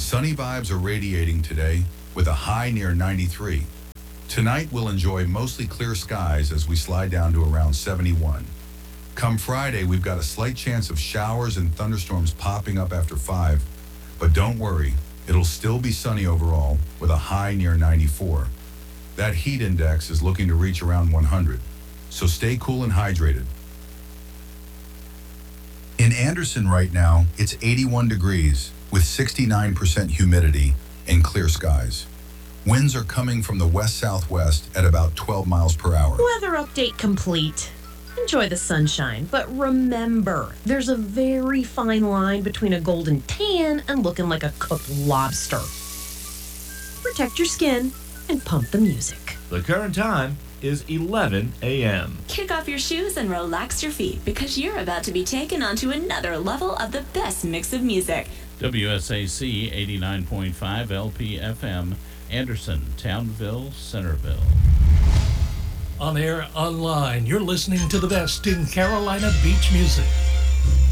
Sunny vibes are radiating today with a high near 93. Tonight we'll enjoy mostly clear skies as we slide down to around 71. Come Friday, we've got a slight chance of showers and thunderstorms popping up after 5. But don't worry, it'll still be sunny overall with a high near 94. That heat index is looking to reach around 100, so stay cool and hydrated. In Anderson right now, it's 81 degrees with 69% humidity and clear skies. Winds are coming from the west-southwest at about 12 miles per hour. Weather update complete. Enjoy the sunshine, but remember, there's a very fine line between a golden tan and looking like a cooked lobster. Protect your skin and pump the music. The current time is 11 a.m. Kick off your shoes and relax your feet because you're about to be taken onto another level of the best mix of music. WSAC 89.5 LPFM, Anderson, Townville, Centerville. On air, online, you're listening to the best in Carolina beach music.